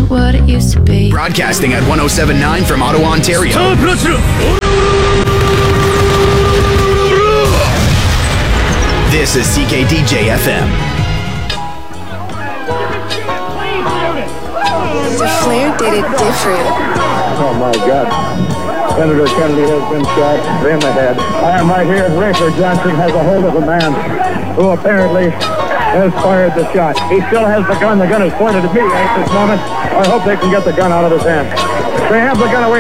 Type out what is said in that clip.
what it used to be. Broadcasting at 107.9 from Ottawa, Ontario. This is CKDJ FM. The Flair did it different. Oh my God. Senator Kennedy has been shot in the head. I am right here. Rafer Johnson has a hold of a man who apparently has fired the shot. He still has the gun. The gun is pointed at me at this moment. I hope they can get the gun out of his hand. They have the gun away